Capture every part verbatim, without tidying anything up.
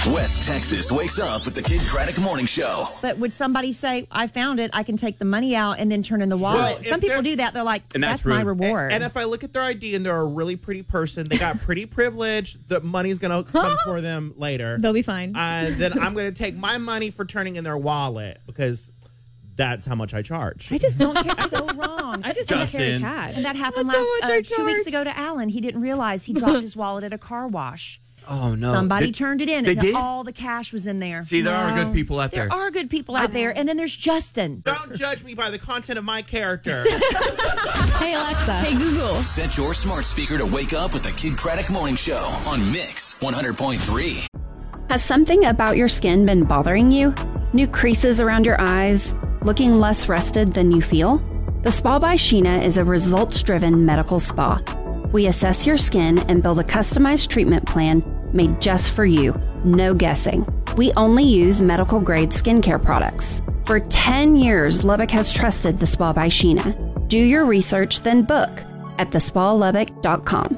West Texas wakes up with the Kid Craddock Morning Show. But would somebody say, I found it, I can take the money out and then turn in the wallet? Well, Some people do that. They're like, And that's, that's my rude. reward. And, and if I look at their I D and they're a really pretty person, they got pretty privilege, the money's going to come for them later. They'll be fine. Uh, then I'm going to take my money for turning in their wallet because that's how much I charge. I just don't care. That's so wrong. I just don't carry Justin. cash. And that happened That's last how much uh, I two weeks charge. ago to Alan. He didn't realize he dropped his wallet at a car wash. Oh, no. Somebody They- turned it in, they and did? all the cash was in there. See, there are No. good people out there. There are good people out there. And then there's Justin. Don't judge me by the content of my character. Hey, Alexa. Hey, Google. Set your smart speaker to wake up with the Kid Craddock Morning Show on Mix one hundred point three. Has something about your skin been bothering you? New creases around your eyes? Looking less rested than you feel? The Spa by Sheena is a results-driven medical spa. We assess your skin and build a customized treatment plan made just for you. No guessing. We only use medical-grade skincare products. For ten years, Lubbock has trusted the Spa by Sheena. Do your research, then book at the spa lubbock dot com.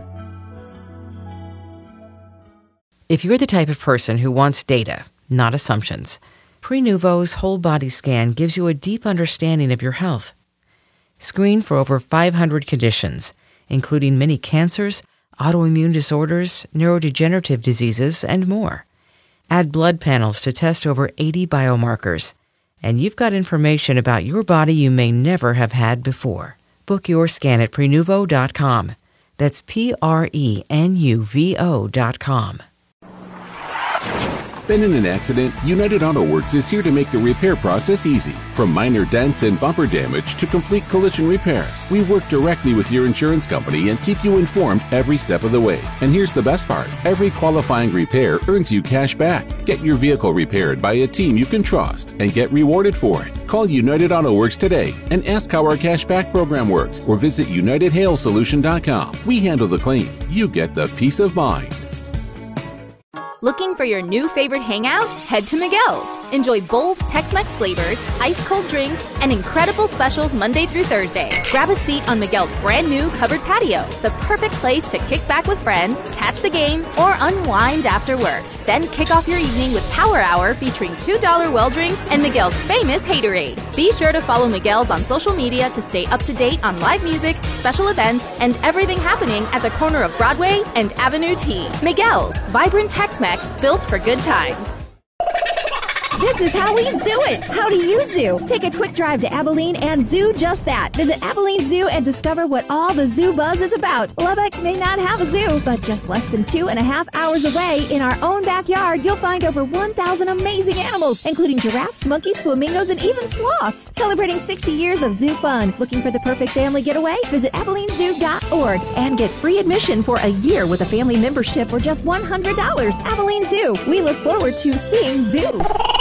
If you're the type of person who wants data, not assumptions, Prenuvo's whole body scan gives you a deep understanding of your health. Screen for over five hundred conditions, including many cancers, autoimmune disorders, neurodegenerative diseases, and more. Add blood panels to test over eighty biomarkers, and you've got information about your body you may never have had before. Book your scan at Prenuvo dot com. That's P R E N U V O dot com. Been in an accident? United Auto Works is here to make the repair process easy. From minor dents and bumper damage to complete collision repairs, we work directly with your insurance company and keep you informed every step of the way. And here's the best part. Every qualifying repair earns you cash back. Get your vehicle repaired by a team you can trust and get rewarded for it. Call United Auto Works today and ask how our cash back program works or visit united hail solution dot com. We handle the claim. You get the peace of mind. Looking for your new favorite hangout? Head to Miguel's. Enjoy bold Tex-Mex flavors, ice-cold drinks, and incredible specials Monday through Thursday. Grab a seat on Miguel's brand new covered patio, the perfect place to kick back with friends, catch the game, or unwind after work. Then kick off your evening with Power Hour featuring two dollar well drinks and Miguel's famous Haterade. Be sure to follow Miguel's on social media to stay up to date on live music, special events, and everything happening at the corner of Broadway and Avenue T. Miguel's, vibrant Tex-Mex built for good times. This is how we zoo it. How do you zoo? Take a quick drive to Abilene and zoo just that. Visit Abilene Zoo and discover what all the zoo buzz is about. Lubbock may not have a zoo, but just less than two and a half hours away in our own backyard, you'll find over one thousand amazing animals, including giraffes, monkeys, flamingos, and even sloths. Celebrating sixty years of zoo fun. Looking for the perfect family getaway? Visit abilene zoo dot org and get free admission for a year with a family membership for just one hundred dollars. Abilene Zoo. We look forward to seeing zoo.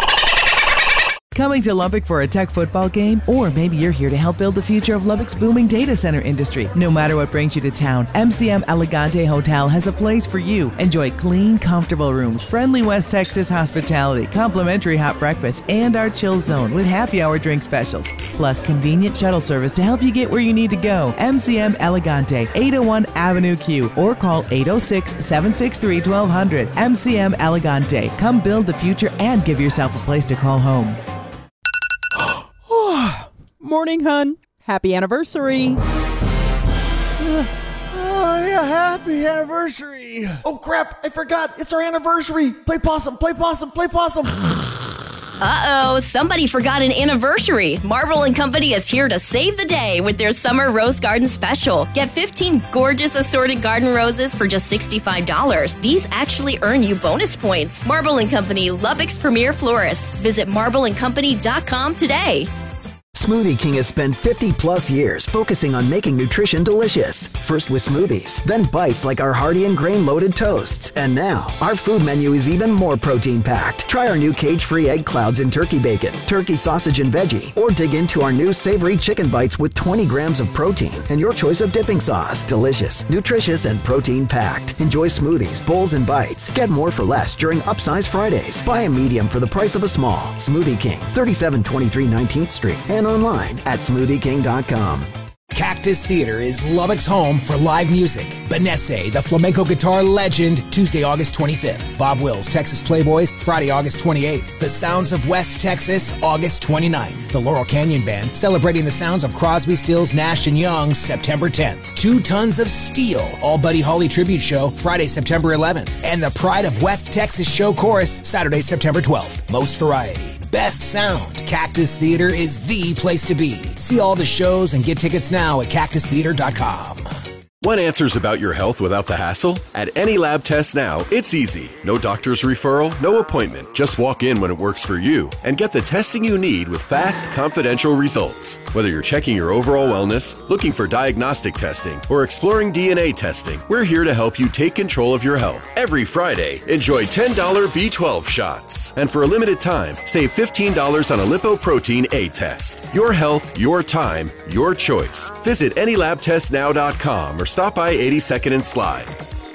Coming to Lubbock for a tech football game? Or maybe you're here to help build the future of Lubbock's booming data center industry. No matter what brings you to town, M C M Elegante Hotel has a place for you. Enjoy clean, comfortable rooms, friendly West Texas hospitality, complimentary hot breakfast, and our chill zone with happy hour drink specials. Plus convenient shuttle service to help you get where you need to go. M C M Elegante, eight oh one Avenue Q, or call eight oh six, seven six three, one two zero zero. M C M Elegante. Come build the future and give yourself a place to call home. Morning, hun. Happy anniversary. Uh, oh, yeah, happy anniversary. Oh, crap. I forgot. It's our anniversary. Play possum, play possum, play possum. Uh-oh, somebody forgot an anniversary. Marvel and Company is here to save the day with their summer rose garden special. Get fifteen gorgeous assorted garden roses for just sixty-five dollars. These actually earn you bonus points. Marvel and Company, Lubbock's premier florist. Visit marble and company dot com today. Smoothie King has spent fifty plus years focusing on making nutrition delicious. First with smoothies, then bites like our hearty and grain-loaded toasts. And now, our food menu is even more protein-packed. Try our new cage-free egg clouds in turkey bacon, turkey sausage and veggie, or dig into our new savory chicken bites with twenty grams of protein and your choice of dipping sauce. Delicious, nutritious, and protein-packed. Enjoy smoothies, bowls, and bites. Get more for less during Upsize Fridays. Buy a medium for the price of a small. Smoothie King, thirty-seven twenty-three nineteenth Street. And online at smoothie king dot com. Cactus Theater is Lubbock's home for live music, Vanessa, the flamenco guitar legend, Tuesday, August twenty-fifth. Bob Wills, Texas Playboys, Friday, August twenty-eighth. The Sounds of West Texas, August twenty-ninth. The Laurel Canyon Band, celebrating the sounds of Crosby, Stills, Nash and Young, September tenth. Two Tons of Steel, All Buddy Holly Tribute Show, Friday, September eleventh. And the Pride of West Texas Show Chorus, Saturday, September twelfth. Most variety, best sound. Cactus Theater is the place to be. See all the shows and get tickets now at cactus theater dot com. Want answers about your health without the hassle? At Any Lab Test Now, it's easy. No doctor's referral, no appointment. Just walk in when it works for you and get the testing you need with fast, confidential results. Whether you're checking your overall wellness, looking for diagnostic testing, or exploring D N A testing, we're here to help you take control of your health. Every Friday, enjoy ten dollars B twelve shots. And for a limited time, save fifteen dollars on a lipoprotein A test. Your health, your time, your choice. Visit any lab test now dot com or stop by eighty-second and Slide.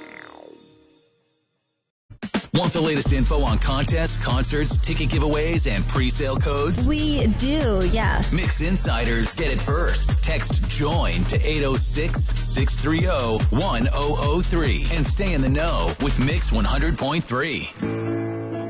Want the latest info on contests, concerts, ticket giveaways, and pre-sale codes? We do, yes. Mix Insiders get it first. Text JOIN to eight oh six, six three oh, one oh oh three and stay in the know with Mix one hundred point three.